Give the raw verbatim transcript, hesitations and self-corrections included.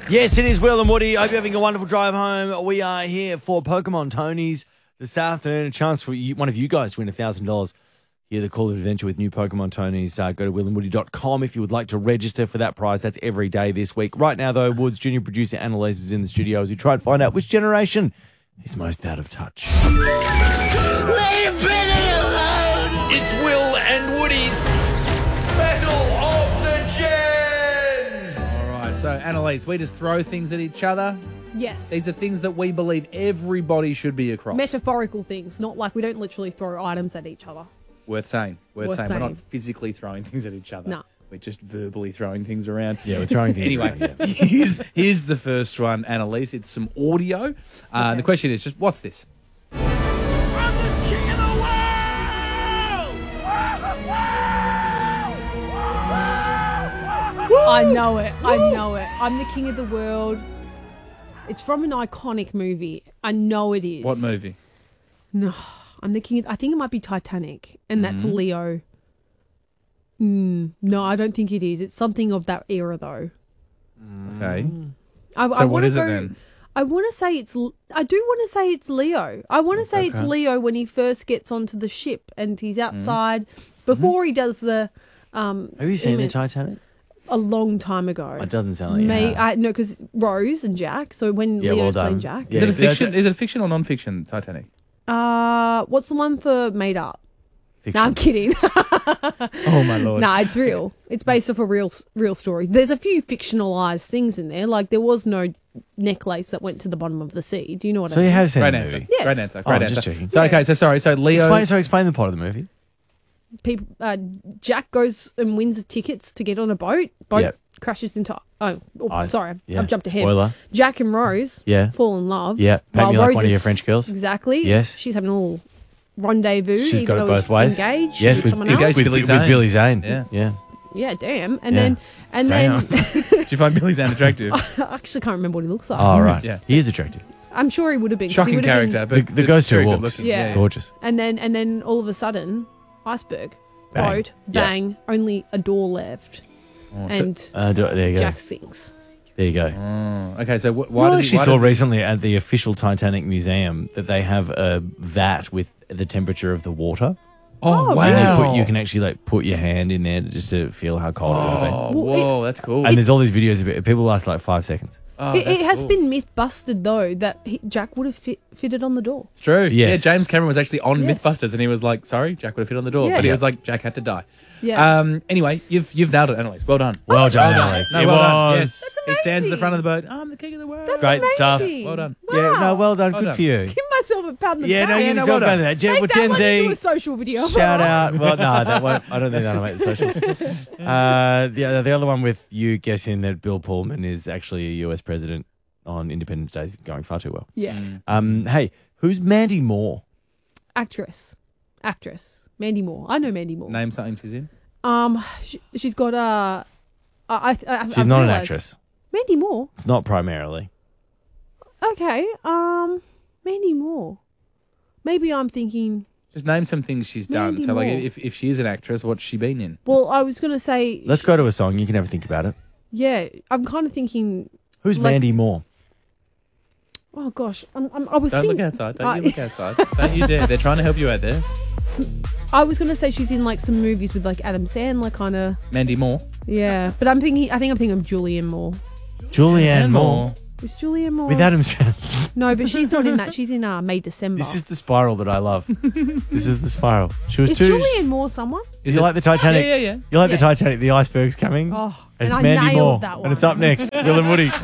Yes, it is Will and Woody. I hope you're having a wonderful drive home. We are here for Pokemon Tony's this afternoon. A chance for you, one of you guys to win one thousand dollars. Hear the call of adventure with new Pokemon Tony's. Uh, go to will and woody dot com if you would like to register for that prize. That's every day this week. Right now, though, Woods junior producer Annalise is in the studio as we try and find out which generation is most out of touch. Leave Billy alone! It's Will and Woody's Battle of the Gens! All right, so Annalise, we just throw things at each other. Yes. These are things that we believe everybody should be across. Metaphorical things, not like we don't literally throw items at each other. Worth saying. Worth, Worth saying. saying. We're not physically throwing things at each other. No. We're just verbally throwing things around. Yeah, we're throwing things Anyway, around, yeah. here's, here's the first one, Annalise. It's some audio. Uh, and the question is just, what's this? I'm the king of the world! I know it. I know it. I'm the king of the world. It's from an iconic movie. I know it is. What movie? No, I'm the king of, I think it might be Titanic, and that's Mm-hmm. Leo. Mm, no, I don't think it is. It's something of that era, though. Okay. I, So I what wanna is it go- then? I want to say it's. L- I do want to say it's Leo. I want to say it's Okay. Leo when he first gets onto the ship and he's Mm-hmm. outside before he does the. Um, Have you seen the image- Titanic? A long time ago. It doesn't sound like you May have. I no, because Rose and Jack. So when Yeah, well Leo's done. playing Jack. Yeah. Is it a that's fiction? a- Is it a fiction or non-fiction, Titanic? Uh, what's the one for Made Up? Fiction. No, I'm kidding. Oh, my Lord. No, it's real. It's based off a real, real story. There's a few fictionalized things in there. Like there was no necklace that went to the bottom of the sea. Do you know what So I you mean? have seen Great the answer. movie? Yes. Great answer. Oh, Great just answer. checking. So, okay, so sorry. So Leo... Explain, so explain the plot of the movie. People, uh, Jack goes and wins the tickets to get on a boat. Boat Yep. crashes into. Oh, oh I- sorry, I've, yeah, I've jumped ahead. spoiler. Jack and Rose. Yeah. fall in love. Yeah, paint while me like Rose one of your is- French girls. Exactly. Yes. she's having a little rendezvous. She's even got it though both she's ways. Engaged. Yes, with with, someone engaged else. with, Billy with Zane. Billy Zane. Yeah. yeah. Yeah, damn. And Yeah. then and Damn. then Do you find Billy Zane attractive? I actually can't remember what he looks like. Oh, right. Yeah. He is attractive. I'm sure he would have been. 'cause he Shocking would have been- character. The, But the but ghost who very good walks. looking. Yeah. Gorgeous. And then and then all of a sudden, iceberg, Bang. boat, Yeah. bang, only a door left, Oh, so- and Uh, do- there you go. Jack sinks. There you go. Oh, okay, so wh- I why does he... actually why saw does he- recently at the official Titanic Museum that they have a vat with the temperature of the water. Oh, Oh, wow. And you, put, you can actually like put your hand in there just to feel how cold it would have been. Oh, Well, whoa, that's cool. And there's all these videos of it. People last like five seconds. Oh, it, that's it has cool. been myth busted though that he, Jack would have fit, fitted on the door. It's true. Yes. Yeah, James Cameron was actually on Yes. Mythbusters and he was like, sorry, Jack would have fit on the door. Yeah. But he Yeah. was like, Jack had to die. Yeah. Um. Anyway, you've you've nailed it, Annalise. Well done. Well done, Well done. Annalise. No, It well done. was. Yes. He stands at the front of the boat. I'm the king of the world. That's Great stuff. amazing. Well done. Wow. Yeah, no, well done. Well Good done. for you. Give myself a pat on the Yeah, back. no, you Yeah, can no, still well go done. to that. Gen, Make well, that Gen one Z. into a social video. Shout out. Well, no, that won't, I don't think that'll make the socials. Uh, the, the other one with you guessing that Bill Pullman is actually a U S president on Independence Day is going far too well. Yeah. Um, hey, who's Mandy Moore? Actress, actress, Mandy Moore. I know Mandy Moore. Name something she's in. Um, she, she's got a. I, I, I, She's I've not an realised- actress. Mandy Moore. It's not primarily. Okay. Um, Mandy Moore. Maybe I'm thinking. Just name some things she's done. Mandy so, like, Moore. if, if she is an actress, what's she been in? Well, I was gonna say. Let's go to a song. You can have a think about it. Yeah, I'm kind of thinking. Who's Like- Mandy Moore? Oh gosh, I'm, I'm, I was Don't thinking. look outside. Don't Uh, you look outside. Don't you dare. They're trying to help you out there. I was gonna say she's in like some movies with like Adam Sandler, kind of. Mandy Moore. Yeah, but I'm thinking. I think I'm thinking of Julianne Moore. Julianne Moore. Is Julianne Moore? With Adam Sandler. No, but she's not in that. She's in uh, May December. This is the spiral that I love. This is the spiral. She was Is too. Julianne Moore someone? You like the Titanic? Yeah, yeah, yeah. You like Yeah. the Titanic? The iceberg's coming. Oh, and it's and I Mandy nailed Moore. that one. And it's up next. Will and Woody.